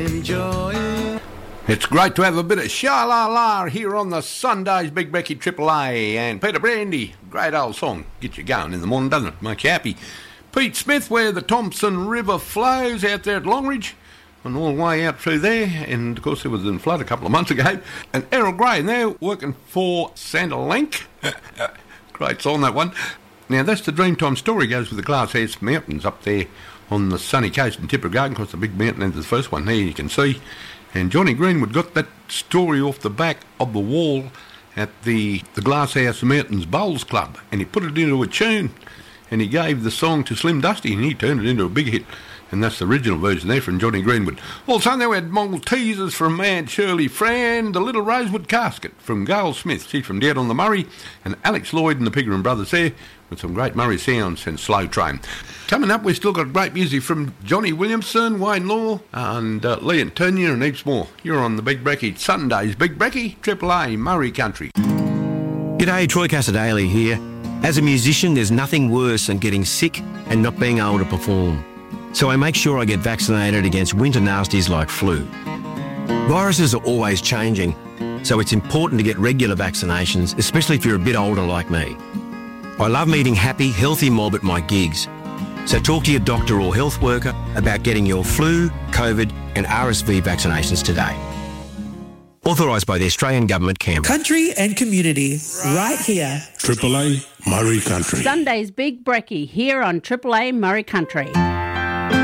Enjoy. It's great to have a bit of sha-la-la here on the Sunday's Big Becky Triple A. And Peter Brandy, great old song. Gets you going in the morning, doesn't it? Makes you happy. Pete Smith, where the Thompson River flows out there at Longridge, and all the way out through there. And, of course, there was a flood a couple of months ago. And Errol Gray, and they're working for Centrelink. Great song, that one. Now, that's the Dreamtime story. Goes with the Glasshouse Mountains up there on the sunny coast in Tipper Garden. Of course, the big mountain is the first one there you can see. And Johnny Greenwood got that story off the back of the wall at the Glasshouse Mountains Bowls Club, and he put it into a tune, and he gave the song to Slim Dusty, and he turned it into a big hit. And that's the original version there from Johnny Greenwood. Also, there we had Maltesers from Mad Shirley Fran, the Little Rosewood Casket from Gail Smith, she's from down on the Murray, and Alex Lloyd and the Pigram Brothers there with some great Murray sounds and Slow Train. Coming up, we've still got great music from Johnny Williamson, Wayne Law, and Lee and Turnier and heaps more. You're on the Big Brekkie Sundays, Big Brekkie, Triple A, Murray Country. G'day, Troy Casadale here. As a musician, there's nothing worse than getting sick and not being able to perform. So I make sure I get vaccinated against winter nasties like flu. Viruses are always changing, so it's important to get regular vaccinations, especially if you're a bit older like me. I love meeting happy, healthy mob at my gigs. So talk to your doctor or health worker about getting your flu, COVID and RSV vaccinations today. Authorised by the Australian Government, Canberra. Country and community, right here. Triple A, Murray Country. Sunday's Big Brekkie here on Triple A Murray Country.